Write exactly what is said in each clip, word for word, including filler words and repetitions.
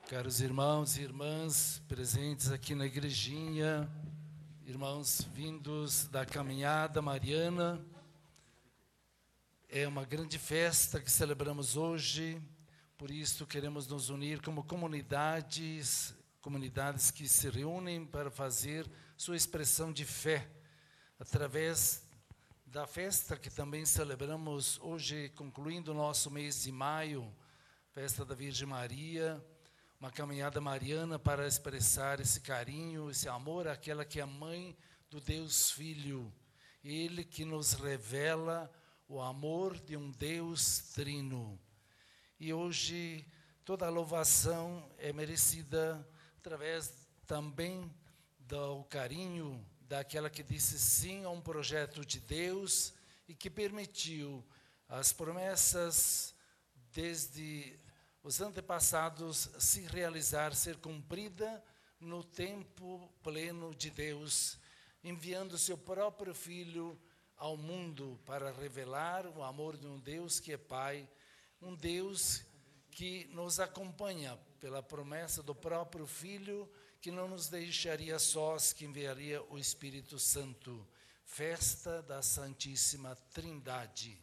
Caros irmãos e irmãs presentes aqui na igrejinha, irmãos vindos da caminhada mariana, é uma grande festa que celebramos hoje, por isso queremos nos unir como comunidades, comunidades que se reúnem para fazer sua expressão de fé, através da festa que também celebramos hoje, concluindo o nosso mês de maio, festa da Virgem Maria, uma caminhada mariana para expressar esse carinho, esse amor àquela que é a mãe do Deus Filho. Ele que nos revela o amor de um Deus trino. E hoje toda a louvação é merecida através também do carinho daquela que disse sim a um projeto de Deus e que permitiu as promessas desde os antepassados se realizar, ser cumprida no tempo pleno de Deus, enviando seu próprio Filho ao mundo para revelar o amor de um Deus que é Pai, um Deus que nos acompanha pela promessa do próprio Filho, que não nos deixaria sós, que enviaria o Espírito Santo. Festa da Santíssima Trindade.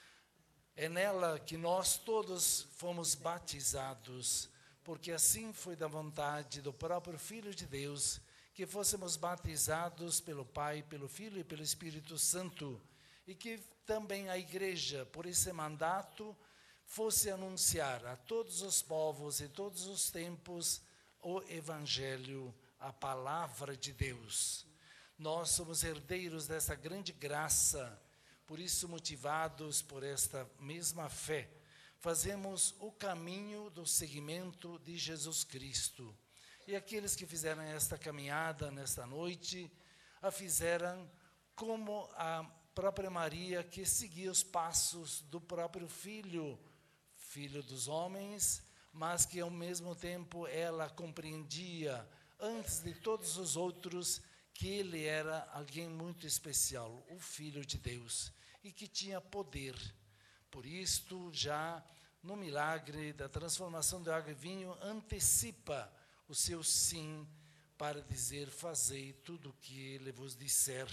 É nela que nós todos fomos batizados, porque assim foi da vontade do próprio Filho de Deus, que fôssemos batizados pelo Pai, pelo Filho e pelo Espírito Santo, e que também a Igreja, por esse mandato, fosse anunciar a todos os povos e todos os tempos o Evangelho, a palavra de Deus. Nós somos herdeiros dessa grande graça. Por isso, motivados por esta mesma fé, fazemos o caminho do seguimento de Jesus Cristo. E aqueles que fizeram esta caminhada nesta noite, a fizeram como a própria Maria, que seguia os passos do próprio Filho, Filho dos homens, mas que ao mesmo tempo ela compreendia, antes de todos os outros, que ele era alguém muito especial, o Filho de Deus, e que tinha poder. Por isto, já no milagre da transformação de água em vinho, antecipa o seu sim para dizer: fazei tudo o que ele vos disser.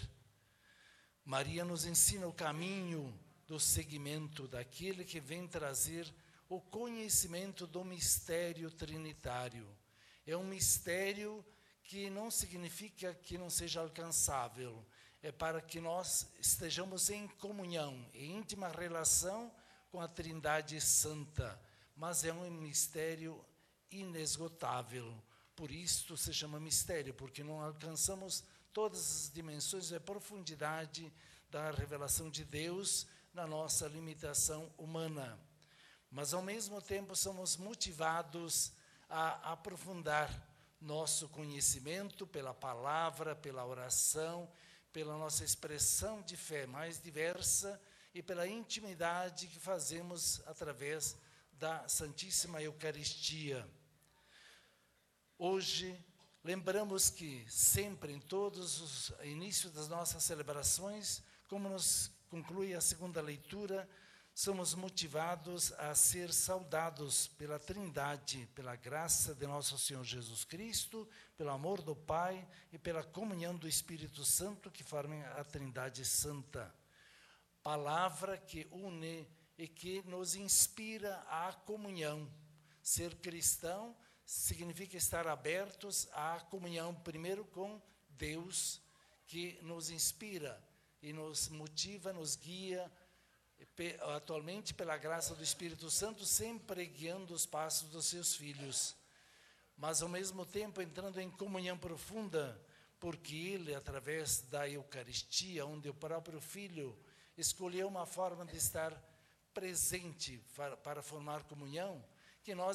Maria nos ensina o caminho do seguimento daquele que vem trazer o conhecimento do mistério trinitário. É um mistério que não significa que não seja alcançável, é para que nós estejamos em comunhão, em íntima relação com a Trindade Santa, mas é um mistério inesgotável. Por isso se chama mistério, porque não alcançamos todas as dimensões e profundidade da revelação de Deus na nossa limitação humana. Mas ao mesmo tempo somos motivados a aprofundar nosso conhecimento pela palavra, pela oração, pela nossa expressão de fé mais diversa e pela intimidade que fazemos através da Santíssima Eucaristia. Hoje, lembramos que sempre, em todos os inícios das nossas celebrações, como nos conclui a segunda leitura, somos motivados a ser saudados pela Trindade, pela graça de nosso Senhor Jesus Cristo, pelo amor do Pai e pela comunhão do Espírito Santo que formam a Trindade Santa. Palavra que une e que nos inspira à comunhão. Ser cristão significa estar abertos à comunhão, primeiro com Deus, que nos inspira e nos motiva, nos guia, atualmente pela graça do Espírito Santo, sempre guiando os passos dos seus filhos, mas ao mesmo tempo entrando em comunhão profunda, porque ele, através da Eucaristia, onde o próprio Filho escolheu uma forma de estar presente para, para formar comunhão, que nós